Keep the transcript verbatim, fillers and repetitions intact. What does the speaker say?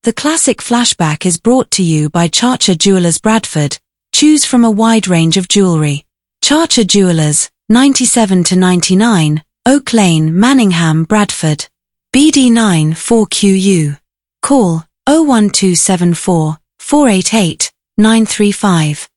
The classic flashback is brought to you by Charcher Jewelers Bradford. Choose from a wide range of jewelry. Charcher Jewelers, ninety-seven to ninety-nine, Oak Lane, Manningham, Bradford. B D nine four Q U. Call oh one two seven four, four eight eight, nine three five.